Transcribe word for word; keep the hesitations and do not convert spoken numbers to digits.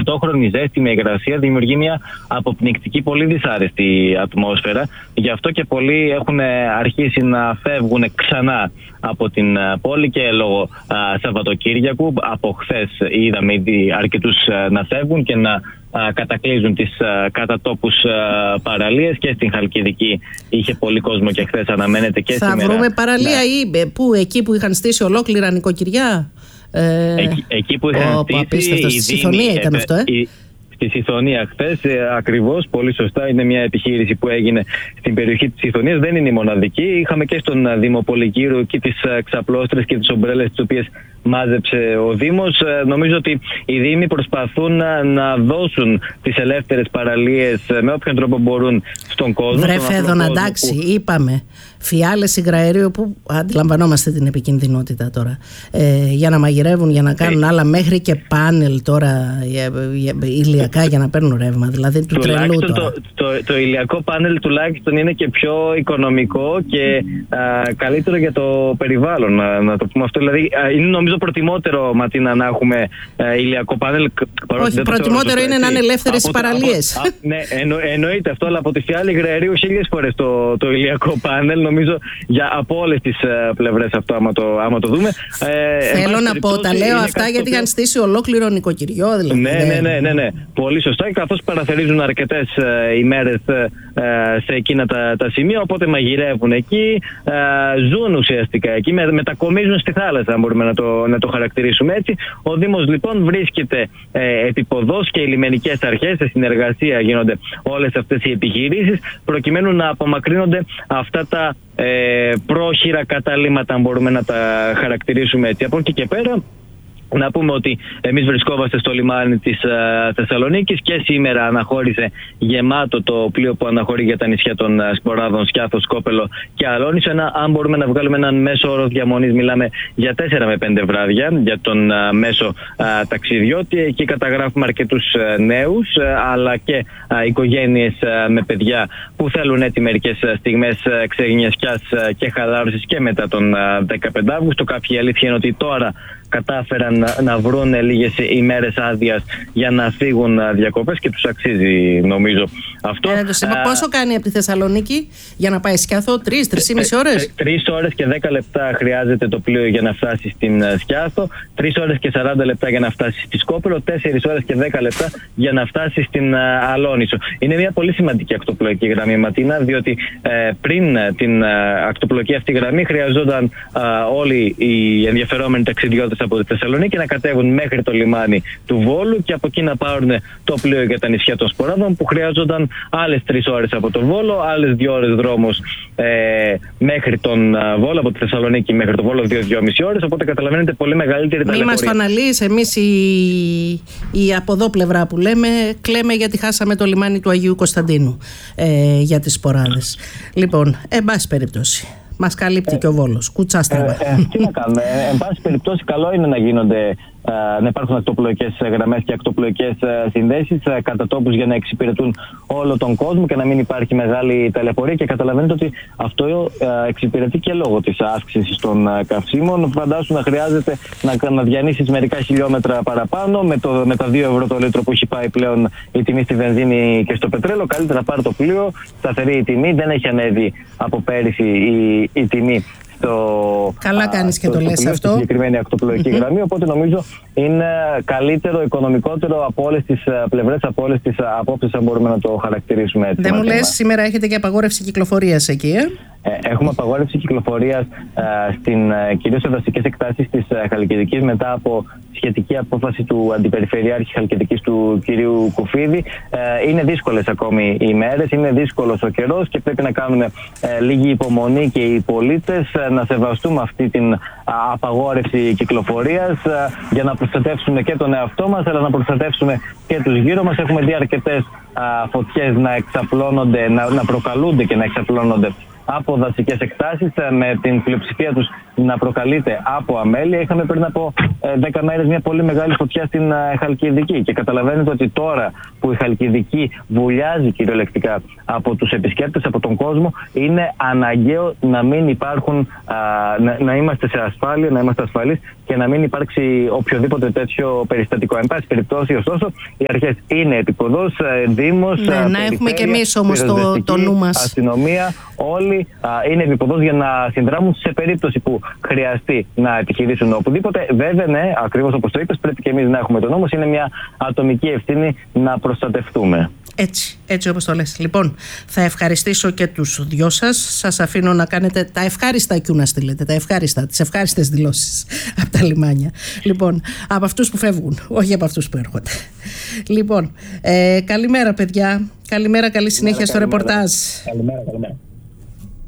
πρωτόχρονη ζέστη με υγρασία δημιουργεί μια αποπνικτική, πολύ δυσάρεστη ατμόσφαιρα. Γι' αυτό και πολλοί έχουν αρχίσει να φεύγουν ξανά από την πόλη και λόγω α, Σαββατοκύριακου. Από χθες είδαμε ήδη αρκετούς να φεύγουν και να α, κατακλείζουν τις κατά τόπους παραλίες, και στην Χαλκιδική είχε πολύ κόσμο και χθες αναμένεται και θα σήμερα. Θα βρούμε παραλία ναι. ή που, εκεί που είχαν στήσει ολόκληρα νοικοκυριά. Ε, εκεί, εκεί που είχαν oh, στήσει. Στη Σιθωνία ήταν αυτό, ε? Η, Στη Σιθωνία χθες, ακριβώς, πολύ σωστά, είναι μια επιχείρηση που έγινε στην περιοχή της Σιθωνίας. Δεν είναι η μοναδική. Είχαμε και στον Δήμο Πολυκύρου εκεί τις ξαπλώστρες και τις ομπρέλες τις οποίες μάζεψε ο Δήμος. Νομίζω ότι οι Δήμοι προσπαθούν να, να δώσουν τις ελεύθερες παραλίες με όποιον τρόπο μπορούν στον κόσμο. Βρε Φέδωνα, εντάξει, που... είπαμε φιάλες υγραερίου, που αντιλαμβανόμαστε την επικινδυνότητα τώρα, ε, για να μαγειρεύουν, για να κάνουν ε, άλλα, μέχρι και πάνελ τώρα για, για, ηλιακά για να παίρνουν ρεύμα, δηλαδή του τρελού τώρα. Το, το, το ηλιακό πάνελ τουλάχιστον είναι και πιο οικονομικό και α, καλύτερο για το περιβάλλον, να, να το πούμε αυτό. Δηλαδή α, είναι νομίζω προτιμότερο, Ματίνα, να έχουμε α, ηλιακό πάνελ. Όχι, προτιμότερο είναι να είναι ελεύθερες οι παραλίες. Ναι, εννο, εννοείται αυτό, αλλά από τη φιάλη υγραερίου χίλιες φορές το, το ηλιακό πάνελ, νομίζω, για, από όλες τις uh, πλευρές αυτό, άμα το, άμα το δούμε. Ε, Θέλω να πω, τα λέω αυτά γιατί είχαν στήσει ολόκληρο νοικοκυριό, δηλαδή. Ναι, ναι, ναι, ναι, ναι. Πολύ σωστά, καθώς παραθερίζουν αρκετές uh, ημέρες uh, σε εκείνα τα, τα σημεία, οπότε μαγειρεύουν εκεί, uh, ζουν ουσιαστικά εκεί, με, μετακομίζουν στη θάλασσα, αν μπορούμε να το, να το χαρακτηρίσουμε έτσι. Ο Δήμος λοιπόν βρίσκεται uh, επιποδός, και οι λιμενικές αρχές σε συνεργασία γίνονται όλες αυτές οι επιχειρήσεις, προκειμένου να απομακρύνονται αυτά τα ε, πρόχειρα καταλύματα, αν μπορούμε να τα χαρακτηρίσουμε έτσι. Από εκεί και πέρα, να πούμε ότι εμείς βρισκόμαστε στο λιμάνι της uh, Θεσσαλονίκης, και σήμερα αναχώρησε γεμάτο το πλοίο που αναχωρεί για τα νησιά των uh, Σποράδων, Σκιάθος, Σκόπελο και Αλόνισο. Ένα, αν μπορούμε να βγάλουμε έναν μέσο όρο διαμονής, μιλάμε για τέσσερα με πέντε βράδια για τον uh, μέσο uh, ταξιδιώτη. Εκεί καταγράφουμε αρκετούς uh, νέους, uh, αλλά και uh, οικογένειες uh, με παιδιά που θέλουν έτσι μερικές uh, στιγμές uh, ξεγνιασκιάς uh, και χαλάρωσης και μετά τον uh, δεκαπέντε Αυγούστου. Κάποιοι, η αλήθεια είναι ότι τώρα κατάφεραν να, να βρουν λίγες ημέρες άδειας για να φύγουν διακοπές, και τους αξίζει νομίζω αυτό. Ε, το είπα, πόσο κάνει από τη Θεσσαλονίκη για να πάει Σκιάθο? Τρεις, τρεις ή μισή ώρες? Τρεις ώρες και δέκα λεπτά χρειάζεται το πλοίο για να φτάσει στην Σκιάθο, τρεις ώρες και σαράντα λεπτά για να φτάσει στη Σκόπελο, τέσσερις ώρες και δέκα λεπτά για να φτάσει στην Αλόνισο. Είναι μια πολύ σημαντική ακτοπλοϊκή γραμμή, Ματίνα, διότι ε, πριν την ακτοπλοϊκή αυτή γραμμή χρειαζόταν ε, όλοι οι ενδιαφερόμενοι ταξιδιώτες από τη Θεσσαλονίκη να κατέβουν μέχρι το λιμάνι του Βόλου, και από εκεί να πάρουν το πλοίο για τα νησιά των Σποράδων, που χρειάζονταν άλλες τρεις ώρες από το Βόλο, άλλες δύο ώρες δρόμος ε, μέχρι τον Βόλο, από τη Θεσσαλονίκη μέχρι το Βόλο δύο με δυόμισι ώρες. Οπότε καταλαβαίνετε, πολύ μεγαλύτερη ταλαιπωρία. Μη μας το αναλύεις, εμείς η, η από εδώ πλευρά που λέμε, κλαίμε γιατί χάσαμε το λιμάνι του Αγίου Κωνσταντίνου ε, για τις Σποράδες. Λοιπόν, εν πάση περιπτώσει, μας καλύπτει ε, και ο Βόλος. Κουτσάστραβα. Ε, ε, τι να κάνουμε. Ε, εν πάση περιπτώσει, καλό είναι να γίνονται, να υπάρχουν ακτοπλοϊκές γραμμές και ακτοπλοϊκές συνδέσεις κατά τόπους, για να εξυπηρετούν όλο τον κόσμο και να μην υπάρχει μεγάλη ταλαιπωρία. Και καταλαβαίνετε ότι αυτό εξυπηρετεί και λόγω της αύξησης των καυσίμων. Φαντάσου να χρειάζεται να, να διανύσεις μερικά χιλιόμετρα παραπάνω με, το, με τα δύο ευρώ το λίτρο που έχει πάει πλέον η τιμή στη βενζίνη και στο πετρέλαιο. Καλύτερα πάρει το πλοίο, σταθερή η τιμή, δεν έχει ανέβει από πέρυσι η, η τιμή. Το, Καλά κάνεις και το, το λες αυτό. Στη συγκεκριμένη ακτοπλοϊκή mm-hmm. γραμμή, οπότε νομίζω είναι καλύτερο, οικονομικότερο από όλες τις πλευρές, από όλες τις απόψεις, αν μπορούμε να το χαρακτηρίσουμε έτσι. Δεν μου λες, σήμερα έχετε και απαγόρευση κυκλοφορίας εκεί, ε? Ε, έχουμε απαγόρευση κυκλοφορίας ε, στην, ε, κυρίως σε δασικές εκτάσεις της ε, Χαλκιδικής, μετά από σχετική απόφαση του Αντιπεριφερειάρχη Χαλκιδικής, του κυρίου Κουφίδη. Ε, είναι δύσκολες ακόμη οι ημέρες, είναι δύσκολος ο καιρός, και πρέπει να κάνουμε ε, λίγη υπομονή και οι πολίτες ε, να σεβαστούμε αυτή την α, απαγόρευση κυκλοφορίας ε, για να προστατεύσουμε και τον εαυτό μας, αλλά να προστατεύσουμε και τους γύρω μας. Έχουμε δει αρκετές α, φωτιές να εξαπλώνονται, να, να προκαλούνται και να εξαπλώνονται από δασικές εκτάσεις, με την πλειοψηφία τους να προκαλείται από αμέλεια. Είχαμε πριν από δέκα μέρες μια πολύ μεγάλη φωτιά στην Χαλκιδική. Και καταλαβαίνετε ότι τώρα που η Χαλκιδική βουλιάζει κυριολεκτικά από τους επισκέπτες, από τον κόσμο, είναι αναγκαίο να μην υπάρχουν, α, να, να είμαστε σε ασφάλεια, να είμαστε ασφαλείς και να μην υπάρξει οποιοδήποτε τέτοιο περιστατικό. Εν πάση περιπτώσει, ωστόσο, οι αρχές είναι επικοδός, Δήμος, ναι, να έχουμε και εμείς όμως το, το νου μας. Αστυνομία, όλοι α, είναι επικοδός για να συνδράμουν σε περίπτωση που χρειαστεί να επιχειρήσουν οπουδήποτε. Βέβαια, ναι, ακριβώς όπως το είπες, πρέπει και εμείς να έχουμε τον νόμο. Είναι μια ατομική ευθύνη να προστατευτούμε. Έτσι, έτσι όπως το λες. Λοιπόν, θα ευχαριστήσω και τους δυο σας. Σας αφήνω να κάνετε τα ευχάριστα κιού να στείλετε, τα ευχάριστα, τις ευχάριστες δηλώσεις από τα λιμάνια. Λοιπόν, από αυτούς που φεύγουν, όχι από αυτούς που έρχονται. Λοιπόν, ε, καλημέρα παιδιά. Καλημέρα, καλή συνέχεια καλημέρα, στο καλημέρα. Ρεπορτάζ. Καλημέρα, καλημέρα.